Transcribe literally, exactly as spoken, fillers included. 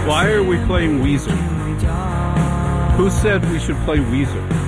Why are we playing Weezer? Who said we should play Weezer?